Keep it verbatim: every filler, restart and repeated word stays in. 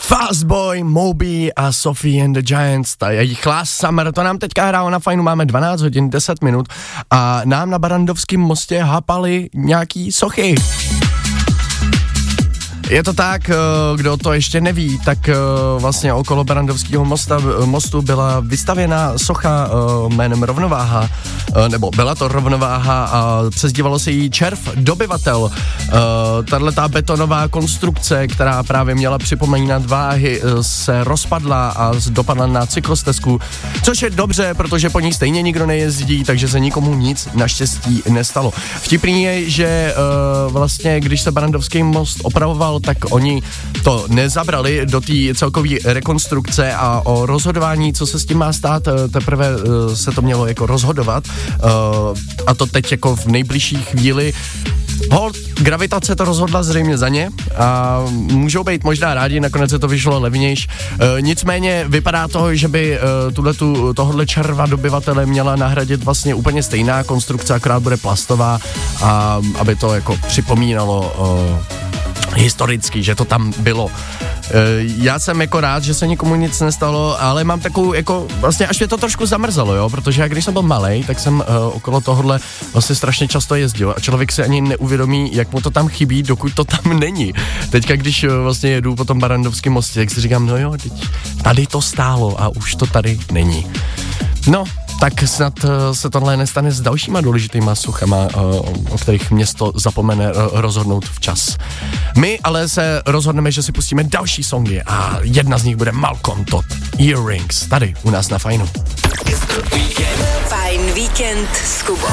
Fastboy, Moby a Sophie and the Giants, ta jejich Last Summer, to nám teďka hrálo na Fajnu, máme dvanáct hodin deset minut a nám na Barrandovském mostě hapali nějaký sochy. Je to tak, kdo to ještě neví, tak vlastně okolo Barrandovského mosta, mostu byla vystavěna socha jménem Rovnováha, nebo byla to Rovnováha a přezdívalo se jí Červ dobyvatel. Tato betonová konstrukce, která právě měla připomínat váhy, se rozpadla a dopadla na cyklostezku, což je dobře, protože po ní stejně nikdo nejezdí, takže se nikomu nic naštěstí nestalo. Vtipný je, že vlastně, když se Barrandovský most opravoval, tak oni to nezabrali do té celkové rekonstrukce a o rozhodování, co se s tím má stát, teprve se to mělo jako rozhodovat a to teď jako v nejbližší chvíli. Hold, gravitace to rozhodla zřejmě za ně a můžou být možná rádi, nakonec se to vyšlo levnějš. E, nicméně vypadá to, že by e, tuhletu, tohodle červa dobyvatele měla nahradit vlastně úplně stejná konstrukce, akorát bude plastová a aby to jako připomínalo e, historicky, že to tam bylo. Já jsem jako rád, že se nikomu nic nestalo, ale mám takovou jako, vlastně až mě to trošku zamrzelo, jo, protože já když jsem byl malej, tak jsem uh, okolo tohohle vlastně strašně často jezdil a člověk si ani neuvědomí, jak mu to tam chybí, dokud to tam není. Teďka, když uh, vlastně jedu po tom Barrandovském mostě, tak si říkám, no jo, teď tady to stálo a už to tady není. No, tak snad uh, se tohle nestane s dalšíma důležitýma suchama, uh, o kterých město zapomene uh, rozhodnout včas. My ale se rozhodneme, že si pustíme další songy a jedna z nich bude Malcolm Todd, Earrings, tady u nás na Fajnu. Fajn víkend s Kubou.